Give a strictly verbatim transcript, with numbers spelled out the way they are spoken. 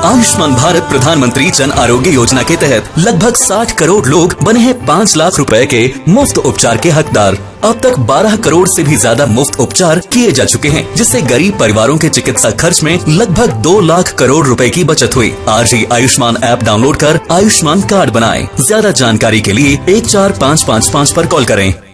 आयुष्मान भारत प्रधानमंत्री जन आरोग्य योजना के तहत लगभग साठ करोड़ लोग बने हैं पाँच लाख रुपए के मुफ्त उपचार के हकदार। अब तक बारह करोड़ से भी ज्यादा मुफ्त उपचार किए जा चुके हैं, जिससे गरीब परिवारों के चिकित्सा खर्च में लगभग दो लाख करोड़ रुपए की बचत हुई। आज ही आयुष्मान ऐप डाउनलोड कर आयुष्मान कार्ड बनाएं। ज्यादा जानकारी के लिए एक चार पाँच पाँच पाँच पर कॉल करें।